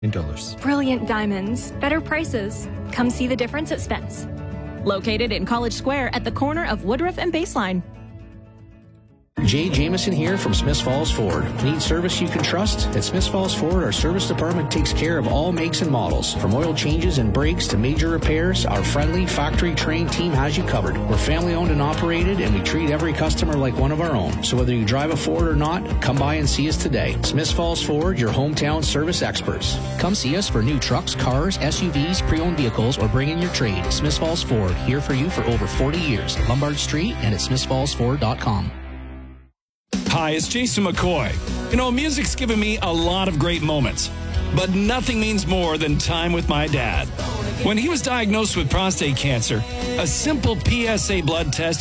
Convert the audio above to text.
$9. Brilliant diamonds, better prices. Come see the difference at Spence. Located in College Square at the corner of Woodruff and Baseline. Jay Jameson here from Smiths Falls Ford. Need service you can trust? At Smiths Falls Ford, our service department takes care of all makes and models. From oil changes and brakes to major repairs, our friendly, factory-trained team has you covered. We're family-owned and operated, and we treat every customer like one of our own. So whether you drive a Ford or not, come by and see us today. Smiths Falls Ford, your hometown service experts. Come see us for new trucks, cars, SUVs, pre-owned vehicles, or bring in your trade. Smiths Falls Ford, here for you for over 40 years. Lombard Street and at smithsfallsford.com. Hi, it's Jason McCoy. You know, music's given me a lot of great moments, but nothing means more than time with my dad. When he was diagnosed with prostate cancer, a simple PSA blood test